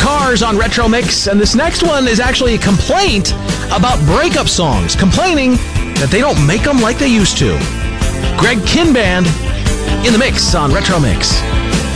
Cars on Retro Mix, and this next one is actually a complaint about breakup songs, complaining that they don't make them like they used to. Greg Kinband in the mix on Retro Mix.